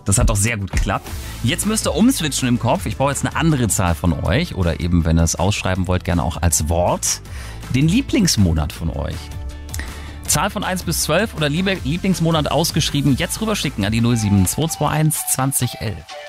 Das hat doch sehr gut geklappt. Jetzt müsst ihr umswitchen im Kopf. Ich brauche jetzt eine andere Zahl von euch. Oder eben, wenn ihr es ausschreiben wollt, gerne auch als Wort. Den Lieblingsmonat von euch. Zahl von 1 bis 12 oder Lieblingsmonat ausgeschrieben. Jetzt rüberschicken an die 07221 2011.